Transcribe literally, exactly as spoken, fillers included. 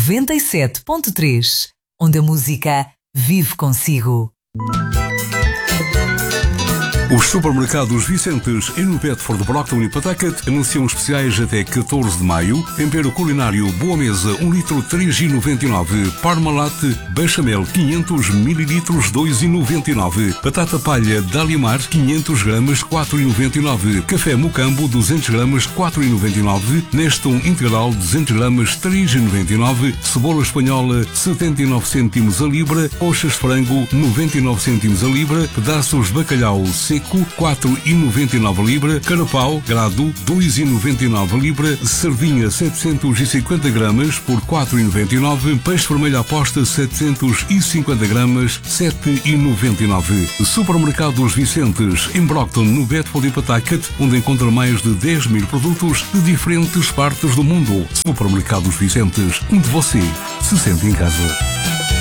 noventa e sete ponto três, onde a música vive consigo. Os supermercados Vicentes e no Bedford, Brockton e Pawtucket anunciam especiais até catorze de maio. Tempero culinário Boa Mesa, um litro, três e noventa e nove. Parmalat Bechamel, quinhentos mililitros, dois e noventa e nove. Batata palha Dalimar, quinhentos gramas, quatro e noventa e nove. Café Mucambo, duzentos gramas, quatro e noventa e nove. Nestum Integral, duzentos gramas, três e noventa e nove. Cebola espanhola, setenta e nove cêntimos a libra. Coxas de frango, noventa e nove cêntimos a libra. Pedaços de bacalhau seco, quatro e noventa e nove a libra. Carapau grado, dois e noventa e nove a libra. Sardinha setecentos e cinquenta gramas por quatro e noventa e nove. Peixe vermelho à posta setecentos e cinquenta gramas, sete e noventa e nove. Supermercados Vicentes em Brockton, no Bedford e Pawtucket, onde encontra mais de dez mil produtos de diferentes partes do mundo. Supermercados Vicentes, onde você se sente em casa.